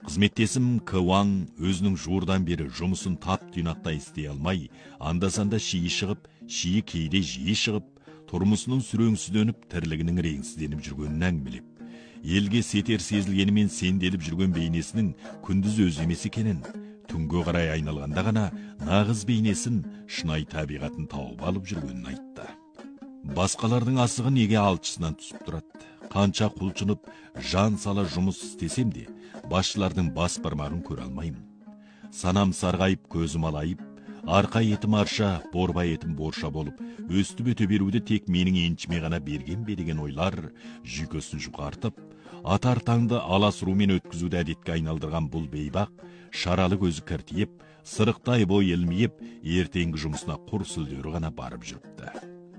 Қызметтесім Кваң өзінің жуырдан бері жұмысын тап түйнақтай істей алмай, анда-санда шиі шығып, шиі кейде жиі шығып, тұрмысының сүреңсізденіп, тірлігінің реңсізденіп жүргенін әңгімелеп, елге сетер сезілгенімен сенделіп жүрген бейнесінің күндіз өз емес екенін, түнге қарай айналғанда ғана нағыз бейнесін, шынайы табиғатын тауып алып жүргенін айтты. Басқалардың асығы неге алшысынан түсіп тұрады? Қанша құлшынып, жан сала жұмыс істесем де, басшылардың бас бармағын көре алмаймын. Санам сарғайып, көзім алайып, арқа етім арша, борба етім борша болып, өстіп өте беруді тек менің еншіме ғана берген бе деген ойлар жүйкесін жұқартып, атар таңды аласырумен өткізуді әдетке айналдырған бұл бейбақ, шаралы көзі кіртиіп, сырықтай бой елмейіп, ертеңгі жұмысына құр сүлдері ғана барып жүріпті.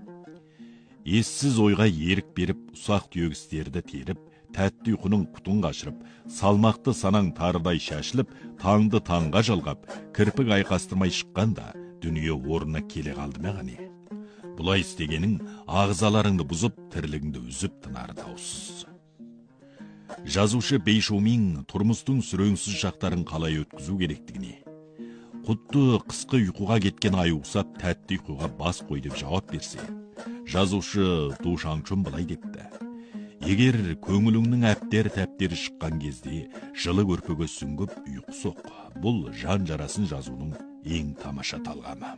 Ессіз ойға ерік беріп, ұсақ түйек істерді теріп, тәтті ұйқының құтын қашырып, салмақты санаң тарыдай шашылып, таңды таңға жалғап, кірпік айқастырмай шыққанда, дүние орнына келе қалды мәғане. Бұлай істегенің ағзаларыңды бұзып, тірлігіңді үзіп тынары даусыз. Жазушы Бейшумин тұрмыстың сүреңсіз шақтарын қалай өткізу керектігіне, құтты қысқы ұйқыға кеткен ай ұқсап, тәтті ұйқыға бас қой деп жауап берсе, жазушы Ду Шаңчун былай депті: егер көңіліңнің әптер-тәптері шыққан кезде жылы көрпеге сүңгіп ұйқы соқ, бұл жан жарасын жазудың ең тамаша талғамы.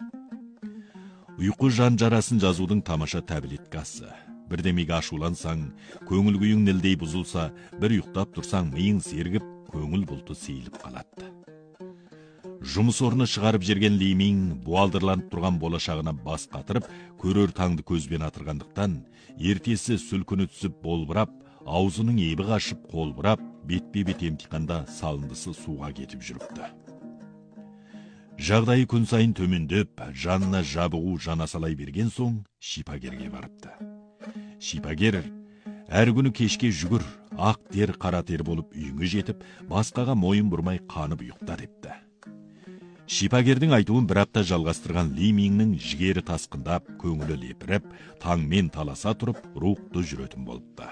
Ұйқы жан жарасын жазудың тамаша тәбілеткасы. Бірдемеге ашулансаң, көңіл күйің нілдей бұзылса, бір ұйықтап тұрсаң, миың сергіп, көңіл бұлты сейіліп қалады. Жұмыс орны шығарып жерген Ли Мин буалдырланып тұрған болашағына бас қатырып, көрер таңды көзбен атырғандықтан, ертесі сүлкіні түсіп болбырап, аузының ебі қашып қолбырап, бетпе-бет емтиханда салындысы суға кетіп жүріпті. Жағдайы күн сайын төмендеп, жанына жабығу жанасалай берген соң, шипагерге барыпты. Шипагер, әр күні кешке жүгір, ақ тер қара тер болып үйіңе жетіп, басқаға мойын бұрмай қанып ұйықта депті. Шипагердің айтуын бір апта жалғастырған Ли Миннің жігері тасқындап, көңілі лепіріп, таңмен таласа тұрып, рухты жүретін болыпты.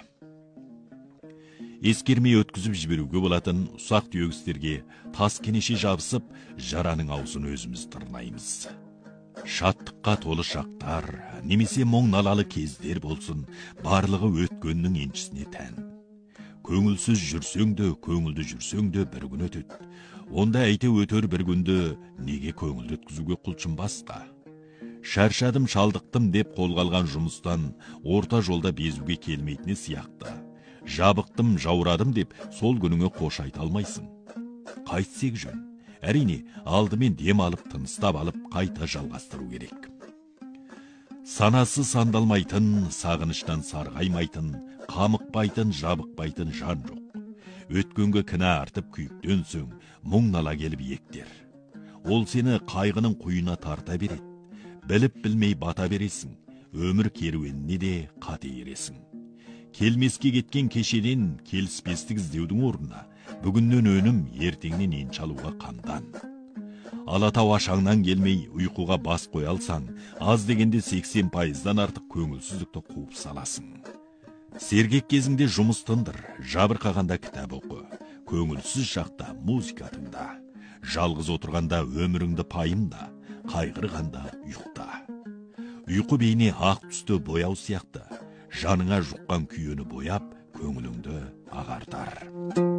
Ескермей өткізіп жіберуге болатын ұсақ түйегістерге тас кенеше жабысып, жараның аузын өзіміз тырнаймыз. Шаттыққа толы шақтар, немесе мұң налалы кездер болсын, барлығы өткеннің еншісіне тән. Көңілсіз жүрсең де, көңілді жүрсең де бір күн өтеді. Онда әйте өтер бір күнді неге көңілді өткізуге құлшынбасқа? Шаршадым, шалдықтым деп қолға алған жұмыстан орта жолда безуге келмейтіні сияқты. Жабықтым, жаурадым деп сол күніңе қош айта алмайсың. Қайтсек жөн. Әрине, алдымен дем алып, тыныстап алып, қайта жалғастыру керек. Санасы сандалмайтын, сағыныштан сарғаймайтын, қамықпайтын, жабықпайтын жан жоқ. Өткенге кінә артып күйіктен соң, мұң нала келіп ектер. Ол сені қайғының құйына тарта береді. Біліп білмей бата бересің, өмір керуеніне де қате ересің. Келмеске кеткен кешеден келіспестік іздеудің орнына, бүгіннен өнім, ертеңнен енші алуға қамдан. Алатау ашаңнан келмей ұйқыға бас қоя алсаң, аз дегенде 80%-дан артық көңілсіздікті қуып саласың. Сергек кезіңде жұмыс тындыр, жабырқағанда кітап оқы, көңілсіз шақта музыка тыңда, жалғыз отырғанда өміріңді пайымда, қайғырғанда ұйықта. Ұйқы бейне ақ түсті бояу сияқты, жаныңа жұққан күйені бояп, көңіліңді ағартар.